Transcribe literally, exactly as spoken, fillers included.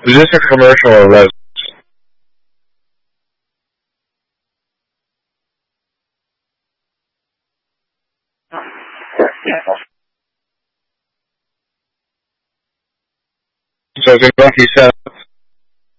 Is this a commercial or res? So it's going to be said